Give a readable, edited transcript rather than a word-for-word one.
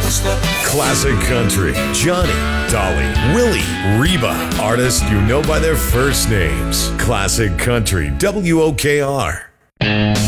Classic Country. Johnny, Dolly, Willie, Reba. Artists you know by their first names. Classic Country. WOKR.